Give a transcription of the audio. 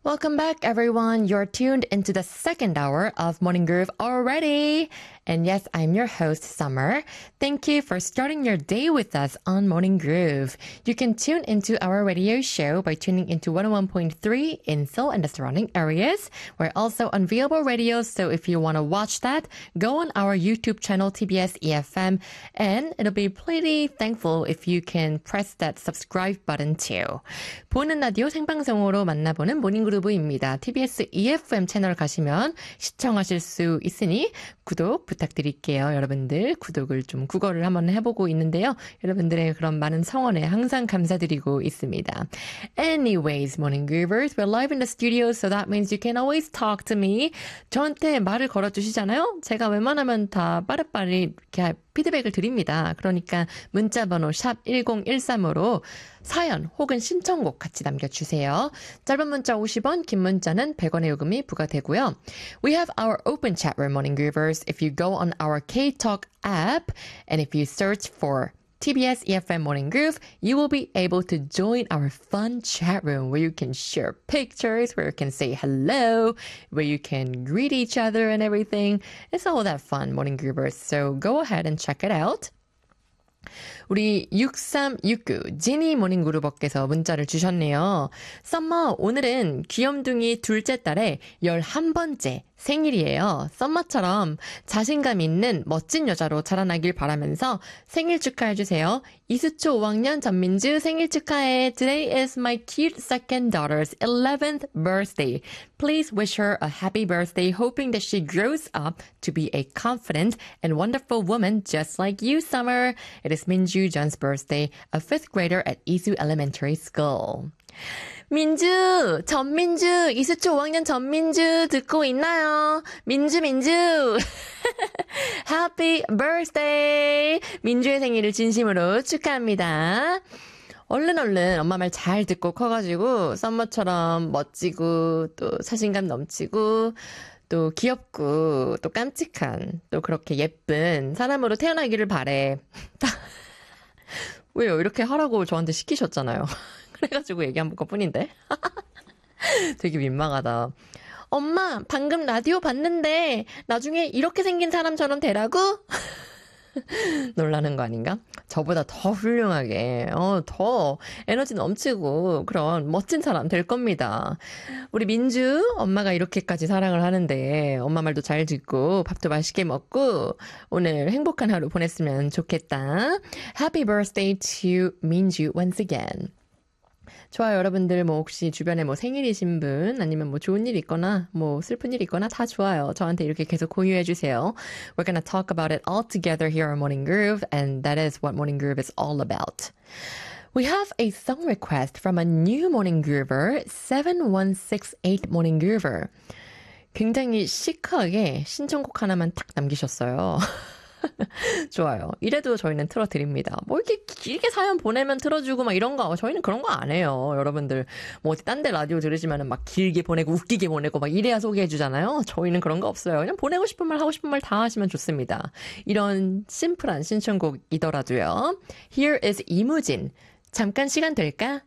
Welcome back, everyone. You're tuned into the second hour of Morning Groove already. And yes, I'm your host, Summer. Thank you for starting your day with us on Morning Groove. You can tune into our radio show by tuning into 101.3 in Seoul and the surrounding areas. We're also on Viable Radio, so if you want to watch that, go on our YouTube channel, TBS EFM, and it'll be pretty thankful if you can press that subscribe button too. 보는 라디오 생방송으로 만나보는 모닝그루브입니다. TBS EFM 채널 가시면 시청하실 수 있으니 구독 부탁드릴게요. 여러분들 구독을 좀 국어를 한번 해보고 있는데요. 여러분들의 그런 많은 성원에 항상 감사드리고 있습니다. Anyways, Morning Groovers, we're live in the studio, so that means you can always talk to me. 저한테 말을 걸어주시잖아요. 제가 웬만하면 다 빠르빠르 이렇게 피드백을 드립니다. 그러니까 문자번호 샵 1013으로 사연 혹은 신청곡 같이 남겨주세요. 짧은 문자 50원, 긴 문자는 100원의 요금이 부과되고요. We have our open chat room, Morning Groovers. If you go on our K-Talk app and if you search for TBS EFM Morning Groove, you will be able to join our fun chat room where you can share pictures, where you can say hello, where you can greet each other and everything. It's all that fun, Morning Groovers. So go ahead and check it out. 우리 6369 지니 모닝그루버께서 문자를 주셨네요. 썸머, 오늘은 귀염둥이 둘째 딸의 11번째 생일이에요. 썸머처럼 자신감 있는 멋진 여자로 자라나길 바라면서 생일 축하해주세요. 이수초 5학년 전민주 생일 축하해. Today is my cute second daughter's 11th birthday. Please wish her a happy birthday, hoping that she grows up to be a confident and wonderful woman just like you, Summer. It is Minju Jun's birthday, a 5th grader at Isu Elementary School. 민주, 전민주, 이수초 5학년 전민주 듣고 있나요? 민주. Happy birthday! 민주의 생일을 진심으로 축하합니다. 얼른 엄마 말 잘 듣고 커가지고 썸머처럼 멋지고 또 자신감 넘치고 또 귀엽고 또 깜찍한 또 그렇게 예쁜 사람으로 태어나기를 바래. 왜요? 이렇게 하라고 저한테 시키셨잖아요. 그래가지고 얘기한 것뿐인데. 되게 민망하다. 엄마, 방금 라디오 봤는데 나중에 이렇게 생긴 사람처럼 되라고? 놀라는 거 아닌가? 저보다 더 훌륭하게, 더 에너지 넘치고 그런 멋진 사람 될 겁니다. 우리 민주, 엄마가 이렇게까지 사랑을 하는데 엄마 말도 잘 듣고 밥도 맛있게 먹고 오늘 행복한 하루 보냈으면 좋겠다. Happy birthday to 민주 once again. 좋아요, 여러분들 뭐 혹시 주변에 뭐 생일이신 분 아니면 뭐 좋은 일 있거나 뭐 슬픈 일 있거나 다 좋아요. 저한테 이렇게 계속 공유해 주세요. We're gonna talk about it all together here on Morning Groove, and that is what Morning Groove is all about. We have a song request from a new Morning Groover, 7168 Morning Groover. 굉장히 시크하게 신청곡 하나만 딱 남기셨어요. 좋아요. 이래도 저희는 틀어드립니다. 뭐 이렇게 길게 사연 보내면 틀어주고 막 이런 거 저희는 그런 거 안 해요. 여러분들 뭐 어디 딴 데 라디오 들으시면은 막 길게 보내고 웃기게 보내고 막 이래야 소개해 주잖아요. 저희는 그런 거 없어요. 그냥 보내고 싶은 말 하고 싶은 말 다 하시면 좋습니다. 이런 심플한 신청곡이더라도요. Here is 이무진. 잠깐 시간 될까?